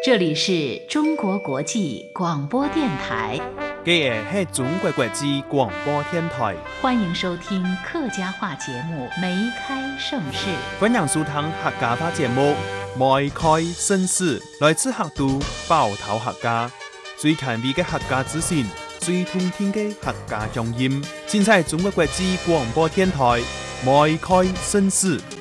这里是中国国际广播电台， 这是中国国际广播电台， 欢迎收听客家话节目《梅开盛世》。 欢迎收听客家话节目《梅开盛世》，来自客都包头客家，最权威的客家资讯，最通天的客家乡音。现在中国国际广播电台《梅开盛世》，